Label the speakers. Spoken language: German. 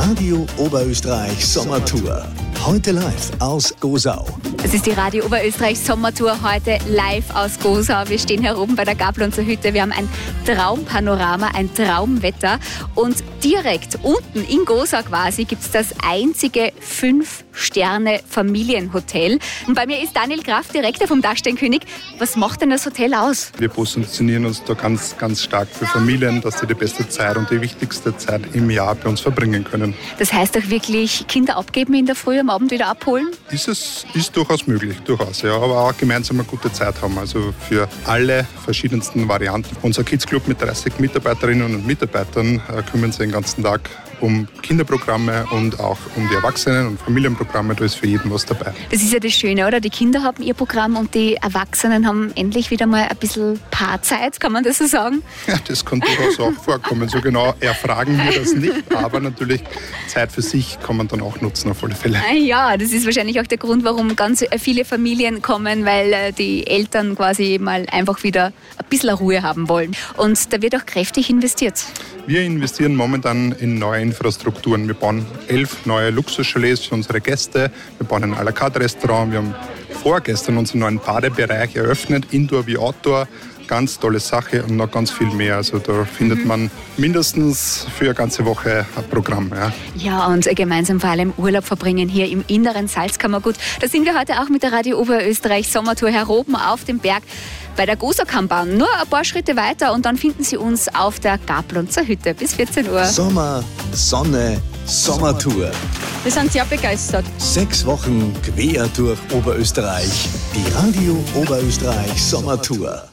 Speaker 1: Radio Oberösterreich Sommertour. Heute live aus Gosau.
Speaker 2: Es ist die Radio Oberösterreich Sommertour, heute live aus Gosau. Wir stehen hier oben bei der Gablonzer Hütte. Wir haben ein Traumpanorama, ein Traumwetter. Und direkt unten in Gosau quasi gibt es das einzige 5-Sterne-Familienhotel. Und bei mir ist Daniel Kraft, Direktor vom Dachsteinkönig. Was macht denn das Hotel aus?
Speaker 3: Wir positionieren uns da ganz stark für Familien, dass sie die beste Zeit und die wichtigste Zeit im Jahr bei uns verbringen können.
Speaker 2: Das heißt doch wirklich Kinder abgeben in der Früh, am Abend wieder abholen?
Speaker 3: Ist durchaus möglich, durchaus, ja. Aber auch gemeinsam eine gute Zeit haben. Also für alle verschiedensten Varianten. Unser Kids Club mit 30 Mitarbeiterinnen und Mitarbeitern kümmern sich den ganzen Tag um Kinderprogramme und auch um die Erwachsenen- und Familienprogramme. Da ist für jeden was dabei.
Speaker 2: Das ist ja das Schöne, oder? Die Kinder haben ihr Programm und die Erwachsenen haben endlich wieder mal ein bisschen Paarzeit, kann man das so sagen?
Speaker 3: Ja, das kann durchaus auch vorkommen. So genau erfragen wir das nicht, aber natürlich Zeit für sich kann man dann auch nutzen auf alle Fälle.
Speaker 2: Ja, das ist wahrscheinlich auch der Grund, warum ganz viele Familien kommen, weil die Eltern quasi mal einfach wieder ein bisschen Ruhe haben wollen. Und da wird auch kräftig investiert.
Speaker 3: Wir investieren momentan in neue Infrastrukturen. Wir bauen 11 neue Luxuschalets für unsere Gäste. Wir bauen ein à la carte Restaurant. Wir haben vorgestern unseren neuen Badebereich eröffnet, Indoor wie Outdoor. Ganz tolle Sache und noch ganz viel mehr. Also da findet man mindestens für eine ganze Woche ein Programm.
Speaker 2: Ja, und gemeinsam vor allem Urlaub verbringen hier im inneren Salzkammergut. Da sind wir heute auch mit der Radio Oberösterreich Sommertour hier oben auf dem Berg bei der Gosau-Kammbahn. Nur ein paar Schritte weiter und dann finden Sie uns auf der Gablonzer Hütte bis 14 Uhr.
Speaker 1: Sommer, Sonne, Sommertour.
Speaker 4: Wir sind sehr begeistert.
Speaker 1: 6 Wochen quer durch Oberösterreich. Die Radio Oberösterreich Sommertour.